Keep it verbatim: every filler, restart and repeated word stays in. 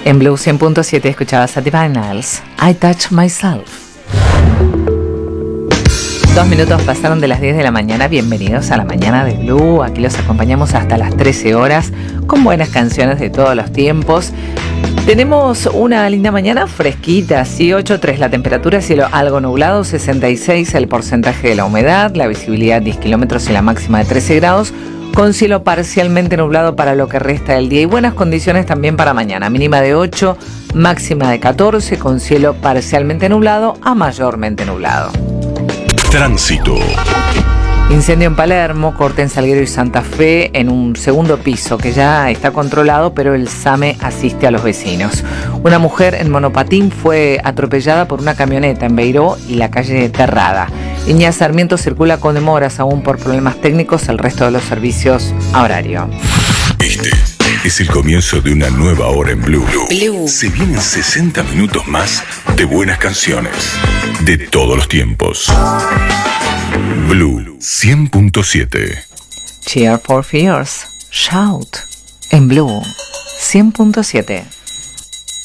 En Blue cien punto siete escuchabas a Divine Niles, I Touch Myself. Dos minutos pasaron de las diez de la mañana. Bienvenidos a la mañana de Blue. Aquí los acompañamos hasta las trece horas con buenas canciones de todos los tiempos. Tenemos una linda mañana fresquita, sí, ocho tres la temperatura, cielo algo nublado, sesenta y seis el porcentaje de la humedad, la visibilidad diez kilómetros y la máxima de trece grados, con cielo parcialmente nublado para lo que resta del día y buenas condiciones también para mañana, mínima de ocho, máxima de catorce, con cielo parcialmente nublado a mayormente nublado. Tránsito. Incendio en Palermo, corte en Salguero y Santa Fe en un segundo piso que ya está controlado, pero el SAME asiste a los vecinos. Una mujer en monopatín fue atropellada por una camioneta en Beiró y la calle Terrada. Línea Sarmiento circula con demoras aún por problemas técnicos, el resto de los servicios a horario. Este es el comienzo de una nueva hora en Blue. Blue. Se vienen sesenta minutos más de buenas canciones de todos los tiempos. Blue cien punto siete. Cheer for Fears, Shout en Blue cien punto siete.